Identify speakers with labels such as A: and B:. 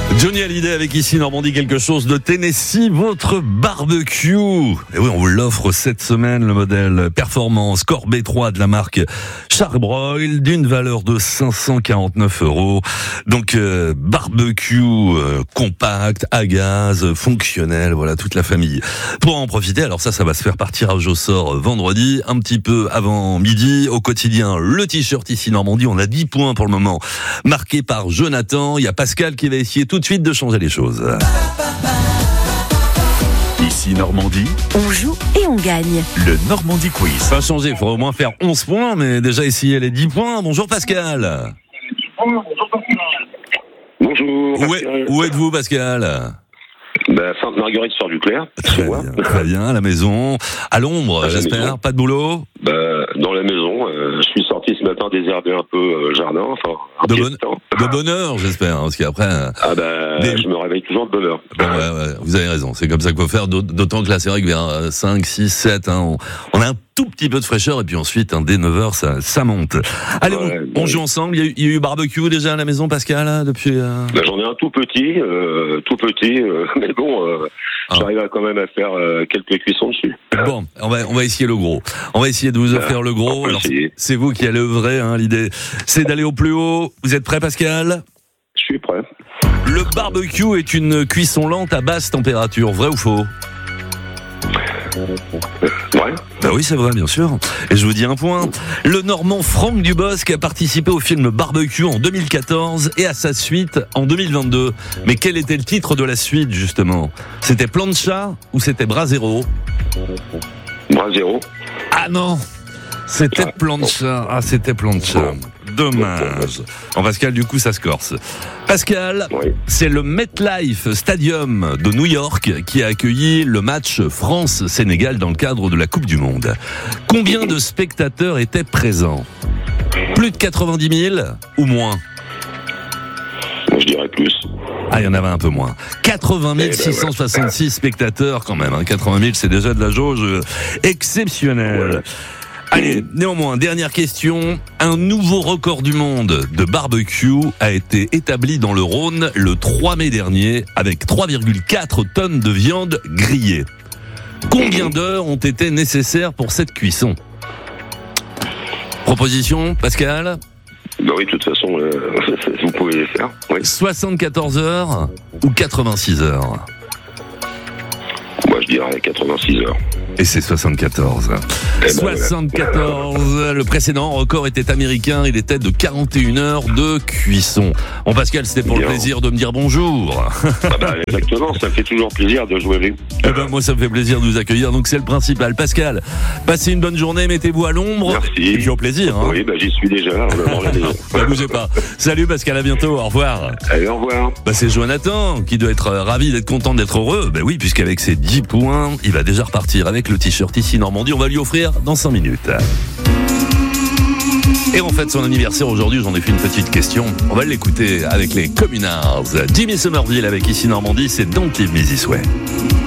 A: Johnny Hallyday avec ici Normandie, quelque chose de Tennessee, votre barbecue. Et oui, on vous l'offre cette semaine, le modèle Performance Core B3 de la marque Charbroil d'une valeur de 549 €. Donc barbecue compact, à gaz, fonctionnel, voilà, toute la famille. Pour en profiter, alors ça va se faire par tirage au sort vendredi, un petit peu avant midi. Au quotidien, le t-shirt ici Normandie, on a 10 points pour le moment, marqué par Jonathan. Il y a Pascal qui va essayer tout de suite de changer les choses.
B: Ici Normandie,
C: on joue et on gagne.
B: le Normandie Quiz.
A: Pas changer, il faudrait au moins faire 11 points, mais déjà essayer les 10 points. Bonjour Pascal.
D: Bonjour.
A: Où êtes-vous Pascal?
D: Sainte-Marguerite sur du Clair.
A: Très bien, à la maison. À l'ombre,
D: À la
A: j'espère,
D: maison.
A: pas de boulot?
D: Dans la maison, je suis sorti ce matin désherber un peu jardin, enfin un
A: De
D: pied
A: bonne-
D: de temps.
A: De bonne heure, j'espère, hein, parce qu'après...
D: Je me réveille toujours de bonne heure.
A: ouais, vous avez raison, c'est comme ça qu'il faut faire, d'autant que là, c'est vrai que vers 5, 6, 7, on a un tout petit peu de fraîcheur, et puis ensuite, dès 9h, ça monte. Allez,
D: Ouais,
A: on joue ensemble. Il y a eu barbecue déjà à la maison, Pascal, là, depuis...
D: J'en ai un tout petit, mais bon, j'arrive quand même à faire quelques cuissons dessus.
A: Bon, on va essayer le gros. On va essayer de vous offrir le
D: on
A: gros.
D: peut
A: Alors,
D: essayer.
A: c'est vous qui allez œuvrer, l'idée, c'est d'aller au plus haut. Vous êtes prêt, Pascal?
D: Je suis prêt.
A: Le barbecue est une cuisson lente à basse température, vrai ou faux?
D: Ouais.
A: Bah oui, c'est vrai, bien sûr. Et je vous dis un point. Le Normand Franck Dubosc a participé au film Barbecue en 2014 et à sa suite en 2022. Mais quel était le titre de la suite, justement? C'était Plancha ou c'était Brasero?
D: Bras zéro.
A: Ah non! C'était
D: Ah,
A: Plancha. Ah, c'était Plancha. Dommage. Bon, Pascal, du coup, ça se corse. Pascal,
D: Oui.
A: c'est le MetLife Stadium de New York qui a accueilli le match France-Sénégal dans le cadre de la Coupe du Monde. Combien de spectateurs étaient présents? Plus de 90 000 ou moins?
D: Je dirais plus.
A: Ah, il y en avait un peu moins. 80
D: ben
A: 666 spectateurs quand même. 80 000, c'est déjà de la jauge exceptionnelle.
D: Ouais.
A: Allez, néanmoins, dernière question. Un nouveau record du monde de barbecue a été établi dans le Rhône le 3 mai dernier avec 3,4 tonnes de viande grillée. Combien d'heures ont été nécessaires pour cette cuisson? Proposition, Pascal?
D: Bah oui, de toute façon, vous pouvez les faire. Oui.
A: 74 heures ou 86 heures?
D: Moi, je dirais 86 heures.
A: Et c'est 74.
D: Eh ben,
A: 74. Le précédent record était américain. Il était de 41 heures de cuisson. Bon, Pascal, c'était pour le
D: Bien.
A: plaisir de me dire bonjour.
D: Exactement, ça me fait toujours plaisir de jouer avec vous.
A: Eh ben, moi, ça me fait plaisir de vous accueillir. Donc, c'est le principal. Pascal, passez une bonne journée. Mettez-vous à l'ombre.
D: Merci.
A: Et puis au plaisir. Hein.
D: Oui, j'y suis déjà, devant la maison.
A: Bougez pas. Salut, Pascal. À bientôt. Au revoir.
D: Allez, au revoir.
A: C'est Jonathan qui doit être ravi d'être content d'être heureux. Oui, puisqu'avec ses 10 points, il va déjà repartir avec le t-shirt ici Normandie. On va lui offrir dans 5 minutes. Et en fait, son anniversaire aujourd'hui, j'en ai fait une petite question. On va l'écouter avec les Communards. Jimmy Somerville avec ici Normandie, c'est Don't Leave Me This Way.